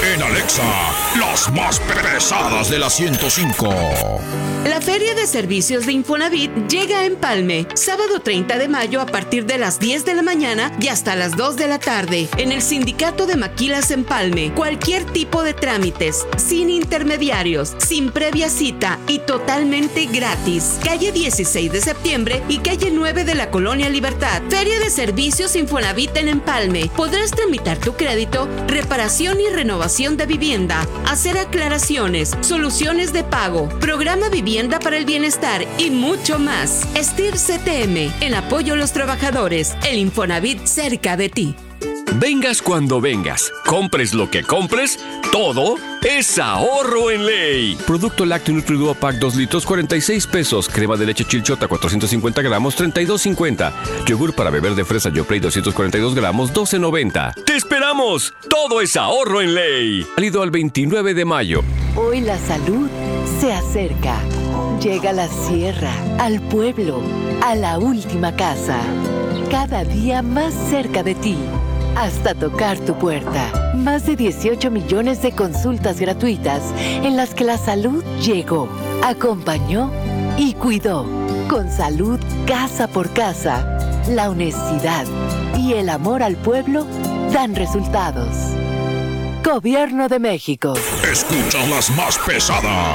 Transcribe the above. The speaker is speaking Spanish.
En Alexa, las más pesadas de la 105. La Feria de Servicios de Infonavit llega a Empalme, sábado 30 de mayo a partir de las 10 de la mañana y hasta las 2 de la tarde, en el Sindicato de Maquilas Empalme. Cualquier tipo de trámites, sin intermediarios, sin previa cita y totalmente gratis. Calle 16 de septiembre y calle 9 de la Colonia Libertad. Feria de Servicios Infonavit en Empalme. Podrás tramitar tu crédito, reparación y renovación de vivienda, hacer aclaraciones, soluciones de pago, programa vivienda para el bienestar y mucho más. STIR CTM, en apoyo a los trabajadores, el Infonavit cerca de ti. Vengas cuando vengas, compres lo que compres, todo es ahorro en ley. Producto lácteo Nutriduo Pack 2 litros, 46 pesos. Crema de leche Chilchota, 450 gramos, 32.50. Yogur para beber de fresa Yoplait, 242 gramos, 12.90. ¡Te esperamos! Todo es ahorro en ley. Válido al 29 de mayo. Hoy la salud se acerca. Llega a la sierra, al pueblo, a la última casa. Cada día más cerca de ti. Hasta tocar tu puerta. Más de 18 millones de consultas gratuitas en las que la salud llegó, acompañó y cuidó. Con salud casa por casa, la honestidad y el amor al pueblo dan resultados. Gobierno de México. Escuchas las más pesadas.